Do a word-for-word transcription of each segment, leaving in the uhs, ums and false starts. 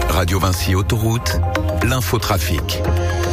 Radio Vinci Autoroute, l'infotrafic.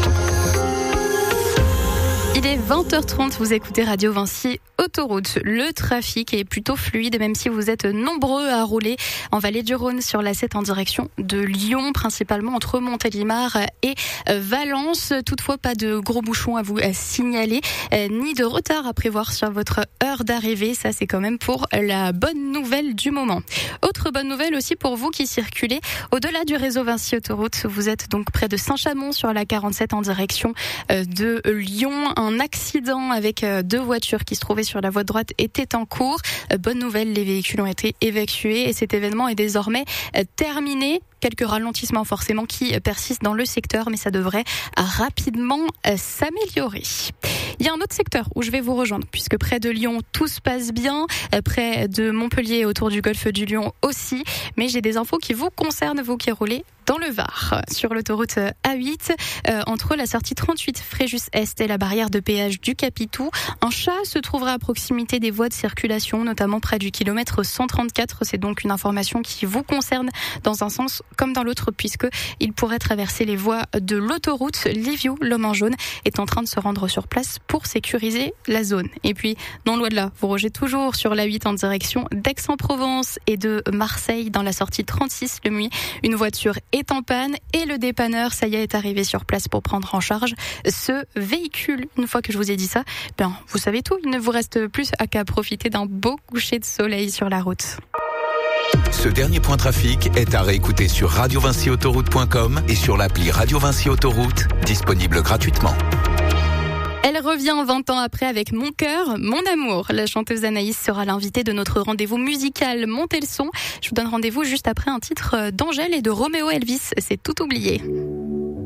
Il est vingt heures trente, vous écoutez Radio Vinci Autoroute. Le trafic est plutôt fluide, même si vous êtes nombreux à rouler en vallée du Rhône sur l'A sept en direction de Lyon, principalement entre Montélimar et Valence. Toutefois, pas de gros bouchons à vous signaler, ni de retard à prévoir sur votre heure d'arrivée. Ça, c'est quand même pour la bonne nouvelle du moment. Autre bonne nouvelle aussi pour vous qui circulez au-delà du réseau Vinci Autoroute. Vous êtes donc près de Saint-Chamond sur la quarante-sept en direction de Lyon. Un accident avec deux voitures qui se trouvaient sur la voie de droite était en cours. Bonne nouvelle, les véhicules ont été évacués et cet événement est désormais terminé. Quelques ralentissements forcément qui persistent dans le secteur, mais ça devrait rapidement s'améliorer. Il y a un autre secteur où je vais vous rejoindre, puisque près de Lyon, tout se passe bien, près de Montpellier, autour du golfe du Lion aussi, mais j'ai des infos qui vous concernent, vous qui roulez dans le Var, sur l'autoroute A huit, euh, entre la sortie trente-huit Fréjus-Est et la barrière de péage du Capitou. Un chat se trouvera à proximité des voies de circulation, notamment près du kilomètre cent trente-quatre. C'est donc une information qui vous concerne dans un sens comme dans l'autre, puisque il pourrait traverser les voies de l'autoroute. Liviu, l'homme en jaune, est en train de se rendre sur place pour sécuriser la zone. Et puis, non loin de là, vous rogez toujours sur l'A huit en direction d'Aix-en-Provence et de Marseille dans la sortie trente-six le Muy. Une voiture est en panne et le dépanneur, ça y est, est arrivé sur place pour prendre en charge ce véhicule. Une fois que je vous ai dit ça, bien, vous savez tout. Il ne vous reste plus qu'à profiter d'un beau coucher de soleil sur la route. Ce dernier point trafic est à réécouter sur radio vinci autoroute point com et sur l'appli Radio Vinci Autoroute, disponible gratuitement. Elle revient vingt ans après avec Mon cœur, mon amour. La chanteuse Anaïs sera l'invitée de notre rendez-vous musical Montez le son. Je vous donne rendez-vous juste après un titre d'Angèle et de Roméo Elvis. C'est tout oublié.